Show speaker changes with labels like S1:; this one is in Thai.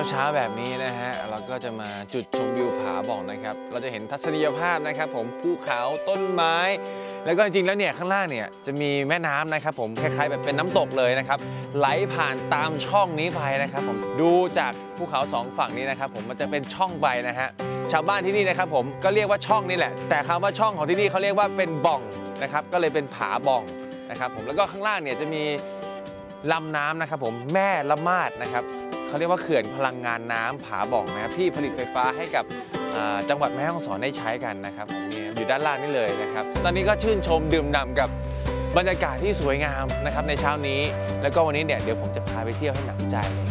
S1: เช้าๆแบบนี้นะฮะเราก็จะมาจุดชมวิวผาบ่องนะครับเราจะเห็นทัศนียภาพนะครับผมภูเขาต้นไม้แล้วก็จริงๆแล้วเนี่ยข้างล่างเนี่ยจะมีแม่น้ำนะครับผมคล้ายๆแบบเป็นน้ำตกเลยนะครับไหลผ่านตามช่องนี้ไปนะครับผมดูจากภูเขาสองฝั่งนี้นะครับผมมันจะเป็นช่องไปนะฮะชาวบ้านที่นี่นะครับผมก็เรียกว่าช่องนี่แหละแต่คำว่าช่องของที่นี่เขาเรียกว่าเป็นบ่องนะครับก็เลยเป็นผาบ่องนะครับผมแล้วก็ข้างล่างเนี่ยจะมีลำน้ำนะครับผมแม่ละมาดนะครับเขาเรียกว่าเขื่อนพลังงานน้ำผาบ่องนะครับที่ผลิตไฟฟ้าให้กับจังหวัดแม่ฮ่องสอนได้ใช้กันนะครับผมนี่อยู่ด้านล่างนี่เลยนะครับตอนนี้ก็ชื่นชมดื่มด่ำกับบรรยากาศที่สวยงามนะครับในเช้านี้แล้วก็วันนี้เนี่ยเดี๋ยวผมจะพาไปเที่ยวให้หนำใจ